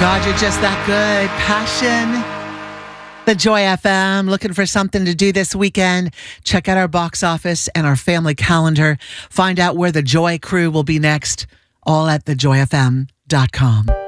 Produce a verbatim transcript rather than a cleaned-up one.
God, you're just that good. Passion. The Joy F M. Looking for something to do this weekend? Check out our box office and our family calendar. Find out where the Joy crew will be next. All at the joy f m dot com.